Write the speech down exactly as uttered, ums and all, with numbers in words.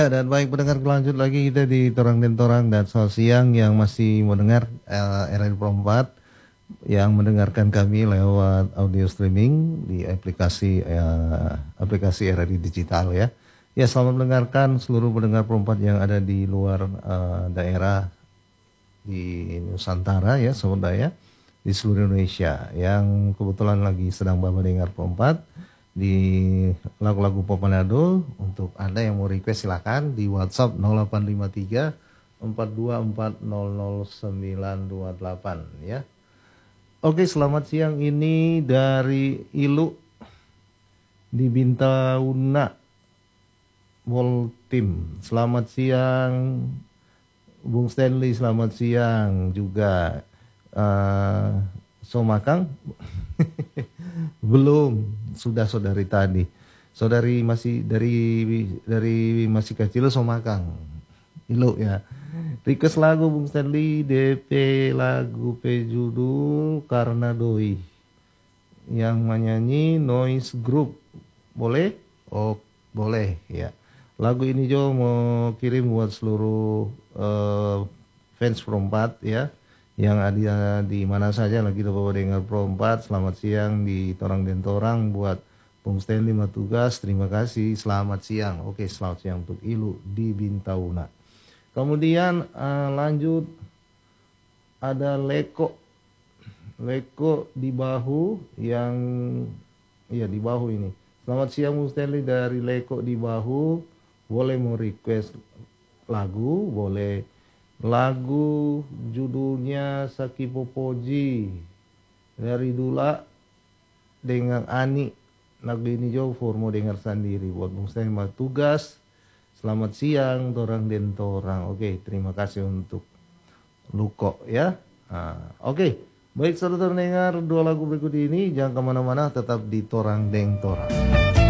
Dan baik pendengar, lanjut lagi kita di Torang dan Torang dan Selamat siang yang masih mendengar uh, R R I Pro empat, yang mendengarkan kami lewat audio streaming di aplikasi uh, aplikasi R R I digital ya. Ya, selamat mendengarkan seluruh pendengar Pro empat yang ada di luar uh, daerah di Nusantara ya, sobat daya, di seluruh Indonesia yang kebetulan lagi sedang Bapak dengar Pro empat di lagu-lagu pop Manado. Untuk Anda yang mau request silakan di WhatsApp nol delapan lima tiga empat dua empat nol nol sembilan dua delapan ya. Oke, selamat siang, ini dari Ilu di Bintauna Voltim. Selamat siang Bung Stanley, selamat siang juga. uh, Somakang belum, sudah saudari tadi. Saudari masih dari dari masih kecil Somakang. Ilu ya. Request lagu Bung Stanley, D P lagu P judul Karena Doi. Yang menyanyi Noise Group. Boleh? Oh, boleh ya. Lagu ini Jo mau kirim buat seluruh uh, fans Pro empat ya, yang ada di mana saja lagi Bapak dengar Pro empat. Selamat siang di Torang dan Torang buat Bung Stanley Matugas, terima kasih, selamat siang. Oke, selamat siang untuk Ilu di Bintauna. Kemudian uh, lanjut ada Leko Leko di Bahu, yang iya di Bahu ini. Selamat siang Bung Stanley dari Leko di Bahu. Boleh mau request lagu, boleh. Lagu judulnya Saki Popoji dari Dula dengan Ani. Lagu ini jauh for mau dengar sendiri buat Bung Stanley Matugas. Selamat siang Torang dan Torang. Oke, terima kasih untuk Luko ya. Nah, oke, baik saudara dengar dua lagu berikut ini. Jangan kemana-mana, tetap di Torang dan Torang.